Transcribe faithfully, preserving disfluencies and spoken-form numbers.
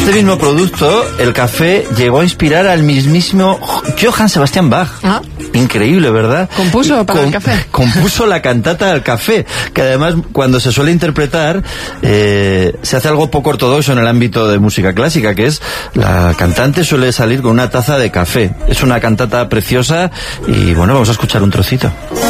este mismo producto, el café, llegó a inspirar al mismísimo Johann Sebastian Bach. Ah. Increíble, ¿verdad? Compuso para Com- el café. Compuso la cantata del café, que además cuando se suele interpretar eh, se hace algo poco ortodoxo en el ámbito de música clásica, que es la cantante suele salir con una taza de café. Es una cantata preciosa y bueno, vamos a escuchar un trocito.